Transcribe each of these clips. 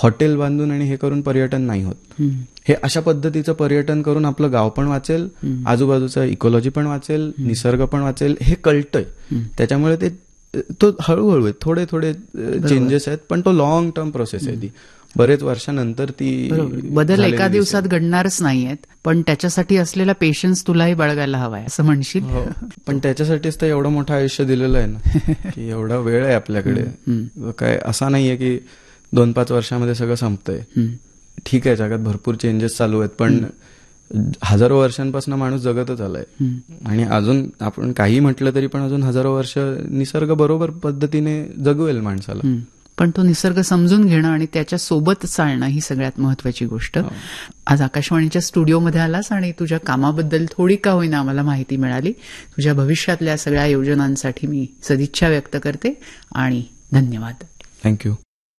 Hotel बांधून आणि हे करून पर्यटन नाही होत. हे अशा पद्धतीचं पर्यटन करून आपलं गाव पण वाचेल, आजूबाजूचं इकोलॉजी पण वाचेल, निसर्ग पण वाचेल, हे कळतंय. त्याच्यामुळे तो हळूहळू थोडे थोडे चेंजेस आहेत, पण तो लॉंग टर्म प्रोसेस आहे. ती बरेच वर्षानंतर ती बदल एका दिवसात घडणारच नाहीयेत, पण त्याच्यासाठी असलेला पेशन्स तुलाही बाळगायला हवाय असं म्हणशील. पण त्याच्यासाठीच तर एवढं मोठं आयुष्य दिलेलं आहे ना, की एवढा वेळ आहे आपल्याकडे. काय असा नाहीये की 2-5 वर्षामध्ये सगळं संपतंय. ठीक आहे, जगात भरपूर चेंजेस चालू आहेत, पण हजारो वर्षांपासून माणूस जगतच आलाय. आणि अजून आपण काही म्हटलं तरी पण अजून हजारो वर्ष निसर्ग बरोबर पद्धतीने जगवेल माणसाला. पण तो निसर्ग समजून घेणं आणि त्याच्या सोबत चालणं ही सगळ्यात महत्वाची गोष्ट. आज आकाशवाणीच्या स्टुडिओमध्ये आलास आणि तुझ्या कामाबद्दल थोडी का होईना आम्हाला माहिती मिळाली. तुझ्या भविष्यातल्या सगळ्या योजनांसाठी मी सदिच्छा व्यक्त करते आणि धन्यवाद. थँक्यू.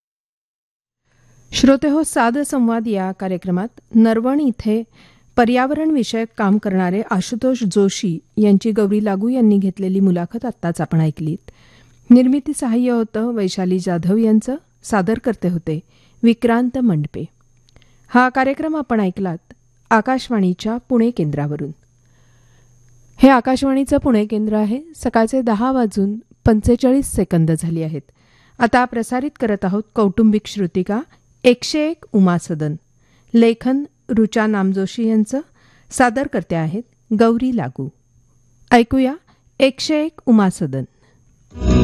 श्रोते हो, साध संवाद या कार्यक्रमात नरवण इथे पर्यावरण विषयक काम करणारे आशुतोष जोशी यांची गौरी लागू यांनी घेतलेली मुलाखत आत्ताच आपण ऐकलीत. निर्मिती सहाय्य होतं वैशाली जाधव यांचं. सादरकर्ते होते विक्रांत मंडपे. हा कार्यक्रम आपण ऐकलात आकाशवाणीच्या पुणे केंद्रावरून. हे आकाशवाणीचं पुणे केंद्र आहे. सकाळचे 10:45 झाली आहेत. आता प्रसारित करत आहोत कौटुंबिक श्रुतिका 101 उमा सदन. लेखन रुचा नामजोशी यांचं. सादरकर्ते आहेत गौरी लागू. ऐकूया 101 उमा सदन.